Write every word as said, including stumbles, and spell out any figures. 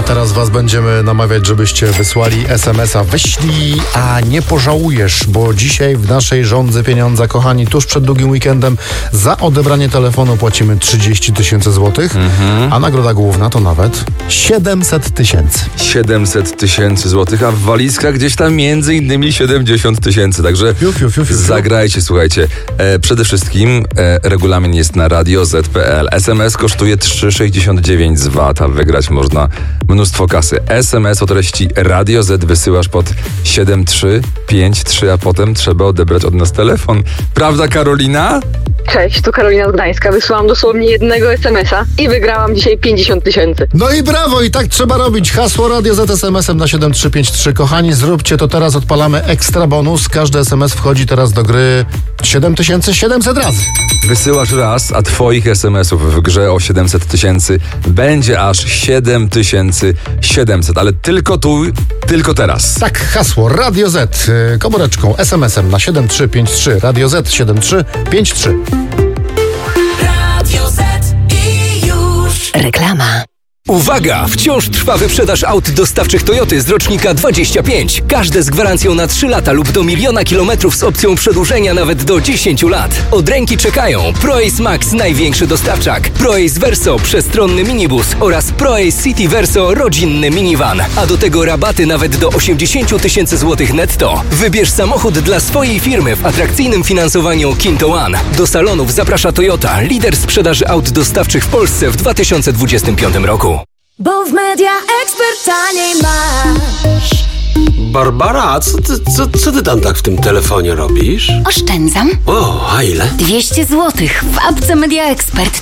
A teraz was będziemy namawiać, żebyście wysłali es em es a. Wyślij, a nie pożałujesz, bo dzisiaj w naszej żądzy pieniądza, kochani, tuż przed długim weekendem za odebranie telefonu płacimy trzydzieści tysięcy złotych, mhm. a nagroda główna to nawet siedemset tysięcy. siedemset tysięcy złotych, a w walizkach gdzieś tam między innymi siedemdziesiąt tysięcy, także fiu, fiu, fiu, fiu. zagrajcie, słuchajcie. E, przede wszystkim e, regulamin jest na radio zet kropka pe el. es em es kosztuje trzy sześćdziesiąt dziewięć z vat, a wygrać można mnóstwo kasy. es em es o treści Radio Z wysyłasz pod siedem trzy pięć trzy, a potem trzeba odebrać od nas telefon. Prawda, Karolina? Cześć, tu Karolina z Gdańska. Wysłałam dosłownie jednego es em es a i wygrałam dzisiaj pięćdziesiąt tysięcy. No i brawo, i tak trzeba robić. Hasło Radio Z es em esem na siedem trzy pięć trzy. Kochani, zróbcie to teraz, odpalamy ekstra bonus. Każdy es em es wchodzi teraz do gry siedem tysięcy siedemset razy. Wysyłasz raz, a twoich es em esów w grze o siedemset tysięcy będzie aż siedem tysięcy siedemset, ale tylko tu, tylko teraz. Tak, hasło Radio Z, yy, komóreczką, es em esem na siedem trzy pięć trzy. Radio Z siedem trzy pięć trzy. Radio Z i już. Reklama. Uwaga! Wciąż trwa wyprzedaż aut dostawczych Toyoty z rocznika dwadzieścia pięć. Każde z gwarancją na trzy lata lub do miliona kilometrów z opcją przedłużenia nawet do dziesięciu lat. Od ręki czekają ProAce Max, największy dostawczak, ProAce Verso, przestronny minibus oraz ProAce City Verso, rodzinny minivan. A do tego rabaty nawet do osiemdziesiąt tysięcy złotych netto. Wybierz samochód dla swojej firmy w atrakcyjnym finansowaniu Kinto One. Do salonów zaprasza Toyota, lider sprzedaży aut dostawczych w Polsce w dwa tysiące dwudziestym piątym roku. Bo w Media Expert taniej masz. Barbara, co ty, co, co ty tam tak w tym telefonie robisz? Oszczędzam. O, a ile? dwieście złotych w apce Media Expert.